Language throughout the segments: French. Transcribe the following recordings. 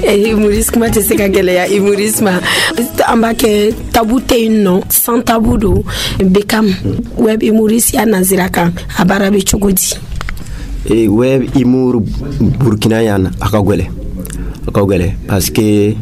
Humorisme tɛ se ka gɛlɛya humorisme an b'a kɛ tabu tɛ yen nɔ sans tabu don Beckham web humoriste ya nazira kan a baara bɛ cogo di web humour Burkina yan a ka gɛlɛ parce que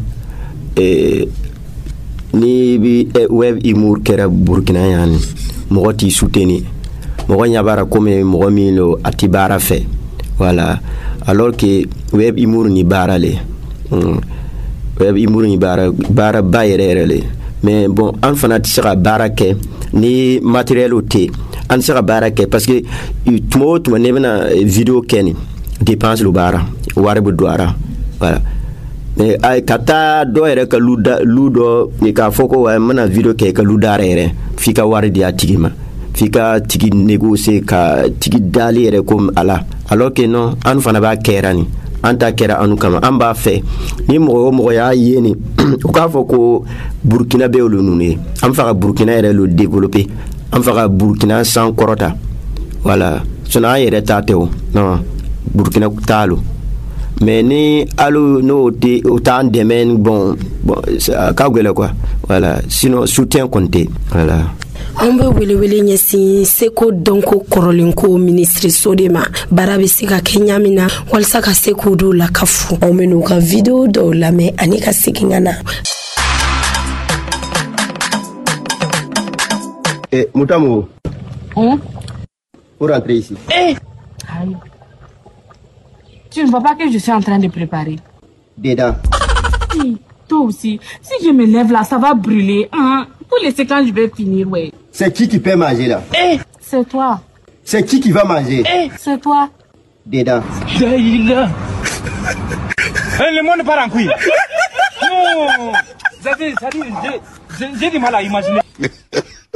ni bi web humour kɛra Burkina yan mɔgɔ t'i soutenir mɔgɔ ɲabara comme mɔgɔ min lo a ti baara fɛ voilà alors que web humour ni baara le web humour ni baara ba yɛrɛ le mais bon an fana tɛ se ka baara kɛ ni matériel te an tɛ se ka baara kɛ parce que tuma o tuma ne bɛna vidéo kɛ ni dépense lo baara wari bɛ don ara voilà mais ka taa dɔ yɛrɛ ka lu dɔ k'a fɔ ko wa n bɛna vidéo kɛ ka lu dara yɛrɛ f'i ka wari di a tigi ma f'i ka tigi négocier ka tigi dali yɛrɛ comme ala alors que non an fana b'a kɛra ni an ta kɛra anu kama an b'a fɛ ni mɔgɔ o mɔgɔ y'a ye ni u k'a fɔ ko Burkina bɛ olu ninnu ye an fɛ ka Burkina yɛrɛ lo développer an fɛ ka Burkina san kɔrɔta voilà sinon an yɛrɛ ta tɛ o non Burkina t'a lo mais ni alu no o t'an dɛmɛ bon ka gɛlɛ quoi voilà sinon soutien kɔni tɛ voilà. An bɛ welewele ɲɛsin seko dɔnko kɔrɔlenko ministriso de ma baara bɛ se ka kɛ ɲa min na walasa ka se k'u dɔw lakafu aw bɛ n'u ka video dɔw lamɛn ani ka segin ka na. Moutamo. Pour rentrer ici. Aïe. Tu ne vois pas que je suis en train de préparer? Dedans. Toi aussi. Si je me lève là, ça va brûler. Hein? Pour laisser quand je vais finir, ouais. C'est qui peut manger là? C'est toi. C'est qui va manger? C'est toi. Dedans. Le monde part en couille. Non. J'ai du mal à imaginer.